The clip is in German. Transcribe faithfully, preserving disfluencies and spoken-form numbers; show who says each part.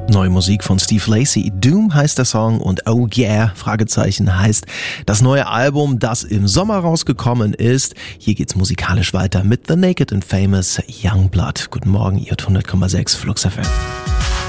Speaker 1: Neue Musik von Steve Lacy. Doom heißt der Song und Oh Yeah, Fragezeichen, heißt das neue Album, das im Sommer rausgekommen ist. Hier geht's musikalisch weiter mit The Naked and Famous Youngblood. Guten Morgen, ihr hundert Komma sechs Flux F M.